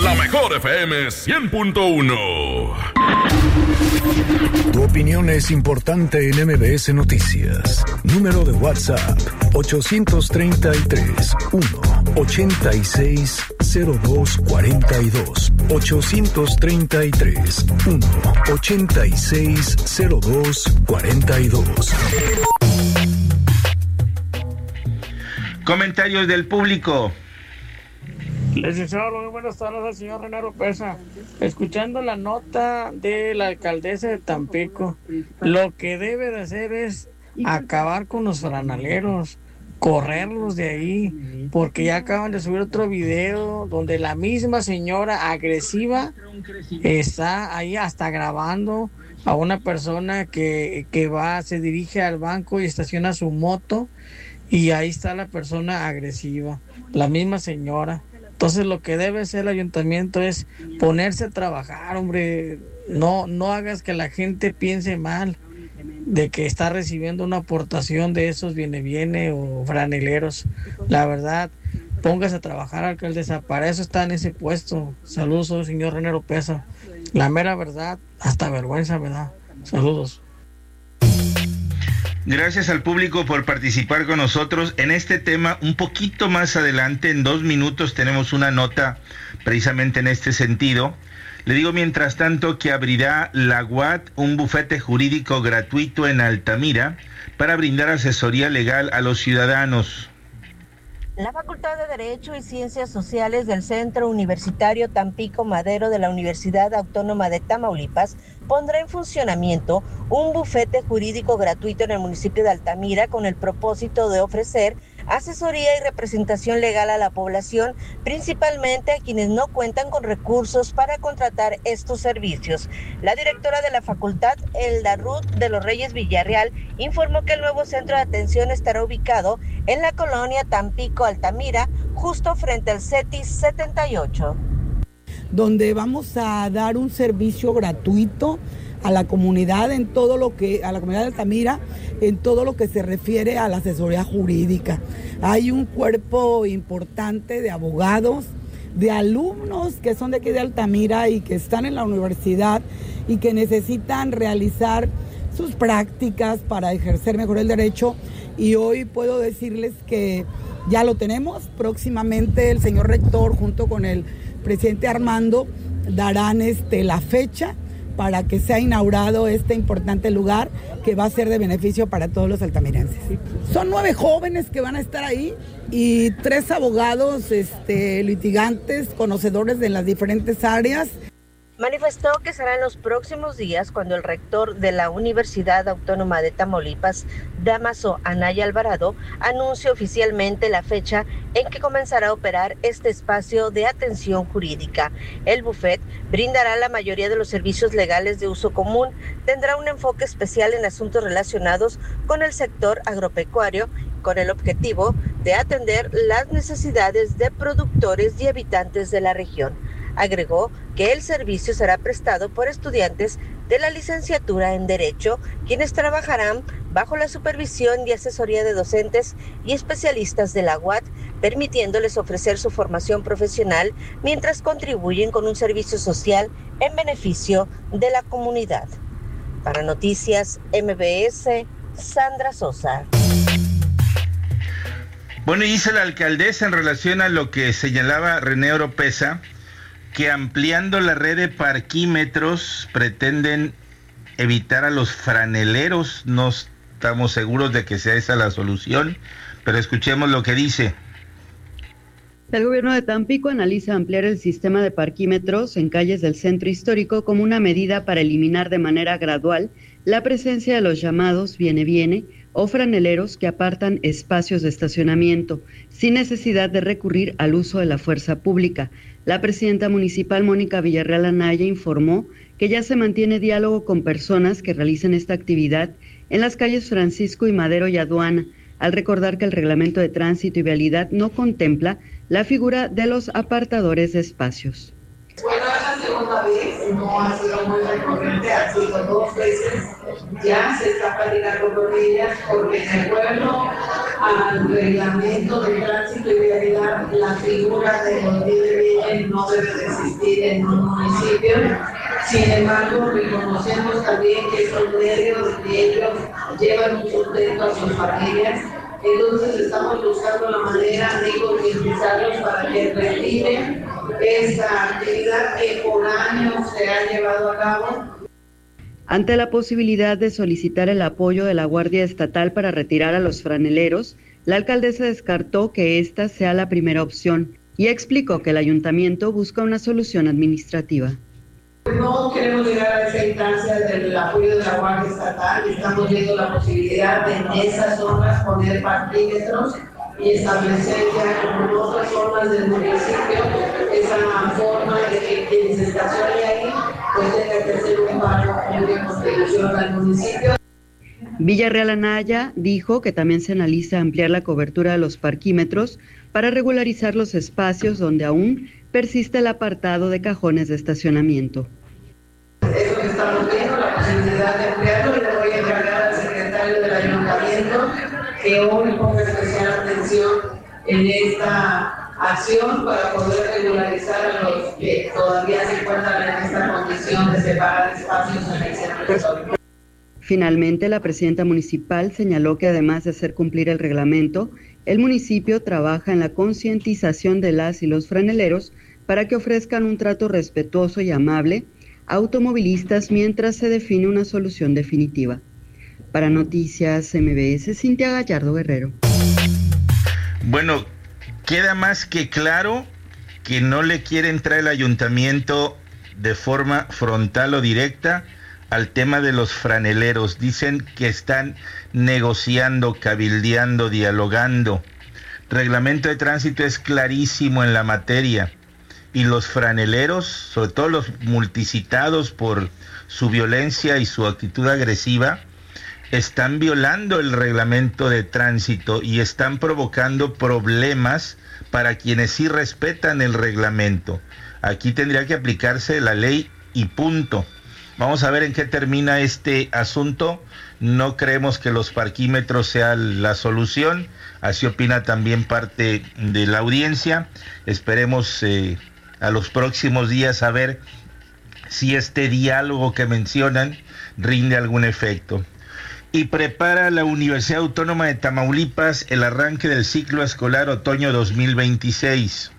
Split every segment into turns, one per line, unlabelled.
La mejor FM 100.1.
Tu opinión es importante en MBS Noticias. Número de WhatsApp 833-186-0242. 833-186-0242.
Comentarios del público.
Licenciado, muy buenas tardes al señor René Oropesa. Escuchando la nota de la alcaldesa de Tampico, lo que debe de hacer es acabar con los franeleros, correrlos de ahí, porque ya acaban de subir otro video donde la misma señora agresiva está ahí hasta grabando a una persona que se dirige al banco y estaciona su moto, y ahí está la persona agresiva, la misma señora. Entonces lo que debe hacer el ayuntamiento es ponerse a trabajar, hombre. No hagas que la gente piense mal de que está recibiendo una aportación de esos viene o franeleros. La verdad, póngase a trabajar, alcaldesa, para eso está en ese puesto. Saludos, señor René Oropesa. La mera verdad, hasta vergüenza me da. Saludos.
Gracias al público por participar con nosotros en este tema. Un poquito más adelante, en 2 minutos, tenemos una nota precisamente en este sentido. Le digo, mientras tanto, que abrirá la UAT un bufete jurídico gratuito en Altamira para brindar asesoría legal a los ciudadanos.
La Facultad de Derecho y Ciencias Sociales del Centro Universitario Tampico Madero de la Universidad Autónoma de Tamaulipas pondrá en funcionamiento un bufete jurídico gratuito en el municipio de Altamira con el propósito de ofrecer asesoría y representación legal a la población, principalmente a quienes no cuentan con recursos para contratar estos servicios. La directora de la facultad, Elda Ruth de los Reyes Villarreal, informó que el nuevo centro de atención estará ubicado en la colonia Tampico Altamira, justo frente al CETIS 78.
Donde vamos a dar un servicio gratuito a la comunidad a la comunidad de Altamira, en todo lo que se refiere a la asesoría jurídica. Hay un cuerpo importante de abogados, de alumnos que son de aquí de Altamira y que están en la universidad y que necesitan realizar sus prácticas para ejercer mejor el derecho, y hoy puedo decirles que ya lo tenemos. Próximamente el señor rector junto con el presidente Armando darán la fecha para que sea inaugurado este importante lugar que va a ser de beneficio para todos los altamirenses. Son 9 jóvenes que van a estar ahí y 3 abogados litigantes, conocedores de las diferentes áreas.
Manifestó que será en los próximos días cuando el rector de la Universidad Autónoma de Tamaulipas, Dámaso Anaya Alvarado, anuncie oficialmente la fecha en que comenzará a operar este espacio de atención jurídica. El bufet brindará la mayoría de los servicios legales de uso común, tendrá un enfoque especial en asuntos relacionados con el sector agropecuario, con el objetivo de atender las necesidades de productores y habitantes de la región. Agregó que el servicio será prestado por estudiantes de la licenciatura en Derecho, quienes trabajarán bajo la supervisión y asesoría de docentes y especialistas de la UAT, permitiéndoles ofrecer su formación profesional mientras contribuyen con un servicio social en beneficio de la comunidad. Para Noticias MBS, Sandra Sosa.
Bueno, y dice la alcaldesa en relación a lo que señalaba René Oropesa, que ampliando la red de parquímetros pretenden evitar a los franeleros. No estamos seguros de que sea esa la solución, pero escuchemos lo que dice.
El gobierno de Tampico analiza ampliar el sistema de parquímetros en calles del centro histórico como una medida para eliminar de manera gradual la presencia de los llamados viene o franeleros que apartan espacios de estacionamiento sin necesidad de recurrir al uso de la fuerza pública. La presidenta municipal, Mónica Villarreal Anaya, informó que ya se mantiene diálogo con personas que realicen esta actividad en las calles Francisco y Madero y Aduana, al recordar que el reglamento de tránsito y vialidad no contempla la figura de los apartadores de espacios.
Bueno, es la segunda vez, no ha sido muy recurrente, ha sido 2 veces, ya se está platicando con ellas porque en el pueblo al reglamento de tránsito y vialidad, la figura de los líderes no debe de existir en un municipio. Sin embargo, reconocemos también que estos medios que ellos llevan un sustento a sus familias. Entonces estamos buscando la manera de concientizarlos para que retiren esta actividad que por años se ha llevado a cabo.
Ante la posibilidad de solicitar el apoyo de la Guardia Estatal para retirar a los franeleros, la alcaldesa descartó que esta sea la primera opción y explicó que el ayuntamiento busca una solución administrativa.
No queremos llegar a esa instancia del apoyo de la Guardia Estatal, estamos viendo la posibilidad de en esas zonas poner parquímetros y establecer ya como otras zonas del municipio esa forma de que quien se estacione ahí pues tenga que hacer un pago de contribución al municipio.
Villarreal Anaya dijo que también se analiza ampliar la cobertura de los parquímetros para regularizar los espacios donde aún persiste el apartado de cajones de estacionamiento.
Eso que estamos viendo, la posibilidad de ampliarlo, y le voy a encargar al secretario del ayuntamiento que hoy ponga especial atención en esta acción para poder regularizar a los que todavía se encuentran en esta condición de separar espacios en el centro histórico.
Finalmente, la presidenta municipal señaló que además de hacer cumplir el reglamento, el municipio trabaja en la concientización de las y los franeleros para que ofrezcan un trato respetuoso y amable a automovilistas mientras se define una solución definitiva. Para Noticias MBS, Cintia Gallardo Guerrero.
Bueno, queda más que claro que no le quiere entrar el ayuntamiento de forma frontal o directa al tema de los franeleros. Dicen que están negociando, cabildeando, dialogando. Reglamento de tránsito es clarísimo en la materia. Y los franeleros, sobre todo los multicitados por su violencia y su actitud agresiva, están violando el reglamento de tránsito y están provocando problemas para quienes sí respetan el reglamento. Aquí tendría que aplicarse la ley y punto. Vamos a ver en qué termina este asunto. No creemos que los parquímetros sean la solución. Así opina también parte de la audiencia. Esperemos a los próximos días a ver si este diálogo que mencionan rinde algún efecto. Y prepara la Universidad Autónoma de Tamaulipas el arranque del ciclo escolar otoño 2026.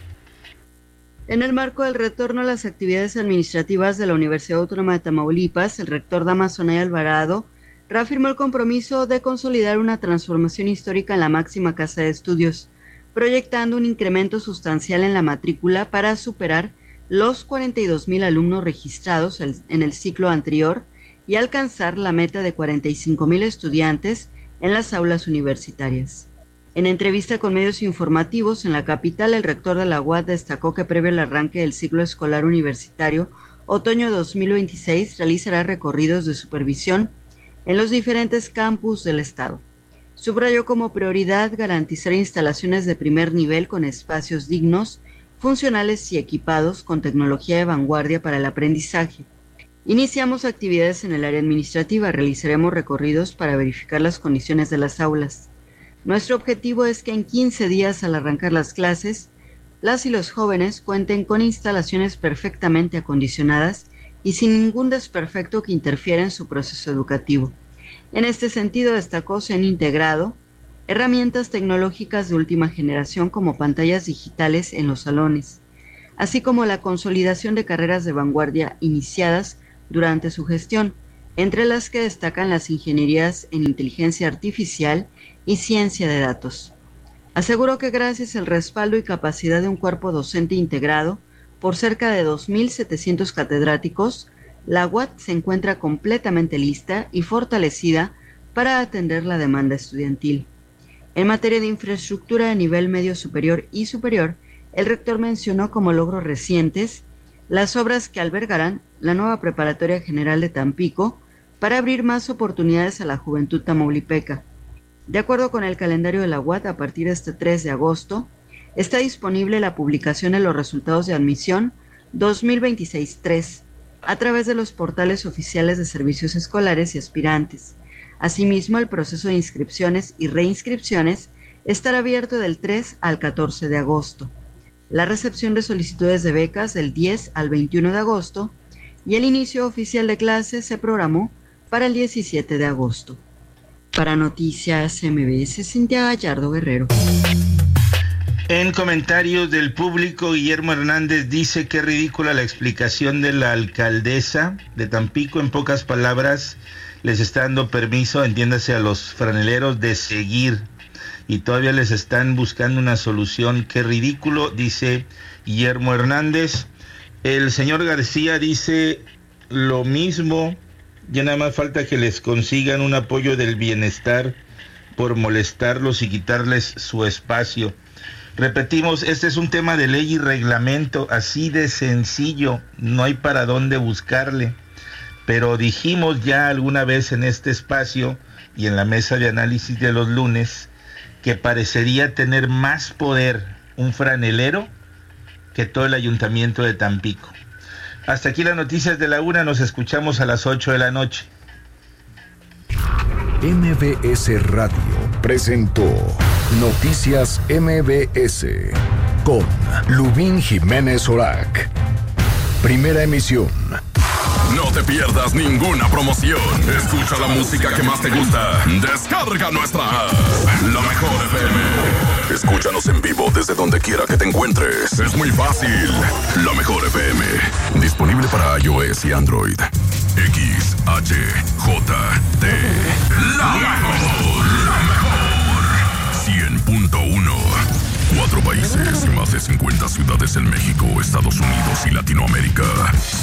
En el marco del retorno a las actividades administrativas de la Universidad Autónoma de Tamaulipas, el rector Dámaso Anaya Alvarado reafirmó el compromiso de consolidar una transformación histórica en la máxima casa de estudios, proyectando un incremento sustancial en la matrícula para superar los 42,000 alumnos registrados en el ciclo anterior y alcanzar la meta de 45,000 estudiantes en las aulas universitarias. En entrevista con medios informativos en la capital, el rector de la UAT destacó que previo al arranque del ciclo escolar universitario, otoño 2026 realizará recorridos de supervisión en los diferentes campus del estado. Subrayó como prioridad garantizar instalaciones de primer nivel con espacios dignos, funcionales y equipados con tecnología de vanguardia para el aprendizaje. Iniciamos actividades en el área administrativa, realizaremos recorridos para verificar las condiciones de las aulas. Nuestro objetivo es que en 15 días al arrancar las clases, las y los jóvenes cuenten con instalaciones perfectamente acondicionadas y sin ningún desperfecto que interfiera en su proceso educativo. En este sentido, destacó se han integrado herramientas tecnológicas de última generación como pantallas digitales en los salones, así como la consolidación de carreras de vanguardia iniciadas durante su gestión, entre las que destacan las ingenierías en inteligencia artificial y ciencia de datos. Aseguró que gracias al respaldo y capacidad de un cuerpo docente integrado por cerca de 2,700 catedráticos, la UAT se encuentra completamente lista y fortalecida para atender la demanda estudiantil. En materia de infraestructura de nivel medio superior y superior, el rector mencionó como logros recientes las obras que albergarán la nueva Preparatoria General de Tampico para abrir más oportunidades a la juventud tamaulipeca. De acuerdo con el calendario de la UAT, a partir de este 3 de agosto, está disponible la publicación de los resultados de admisión 2026-3 a través de los portales oficiales de servicios escolares y aspirantes, Asimismo, el proceso de inscripciones y reinscripciones estará abierto del 3 al 14 de agosto. La recepción de solicitudes de becas del 10 al 21 de agosto y el inicio oficial de clases se programó para el 17 de agosto. Para Noticias MBS, Cintia Gallardo Guerrero.
En comentarios del público, Guillermo Hernández dice que ridícula la explicación de la alcaldesa de Tampico. En pocas palabras, les está dando permiso, entiéndase, a los franeleros de seguir y todavía les están buscando una solución. Qué ridículo, dice Guillermo Hernández. El señor García dice lo mismo, ya nada más falta que les consigan un apoyo del bienestar por molestarlos y quitarles su espacio. Repetimos, este es un tema de ley y reglamento, así de sencillo, no hay para dónde buscarle. Pero dijimos ya alguna vez en este espacio y en la mesa de análisis de los lunes que parecería tener más poder un franelero que todo el ayuntamiento de Tampico. Hasta aquí las noticias de la 1, nos escuchamos a las 8 de la noche.
MBS Radio presentó Noticias MBS con Lubín Jiménez Orac. Primera emisión.
No te pierdas ninguna promoción. Escucha la música que más te gusta. Descarga nuestra app, La Mejor FM. Escúchanos en vivo desde donde quiera que te encuentres. Es muy fácil. La Mejor FM. Disponible para iOS y Android. XHJT. La Mejor. La Mejor. 100.1. 4 países y más de 50 ciudades en México, Estados Unidos y Latinoamérica.